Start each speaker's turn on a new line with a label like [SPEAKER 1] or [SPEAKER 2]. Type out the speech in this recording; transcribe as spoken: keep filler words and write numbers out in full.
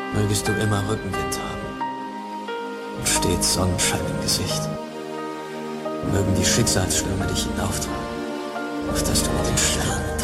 [SPEAKER 1] Mögest du immer Rückenwind haben und stets Sonnenschein im Gesicht. Mögen die Schicksalsstürme dich hinauftragen, auf dass du mit den Sternen